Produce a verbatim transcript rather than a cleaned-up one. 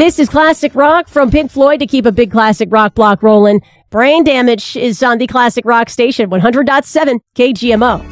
This is Classic Rock from Pink Floyd to keep a big classic rock block rolling. Brain Damage is on the Classic Rock station, one hundred point seven K G M O.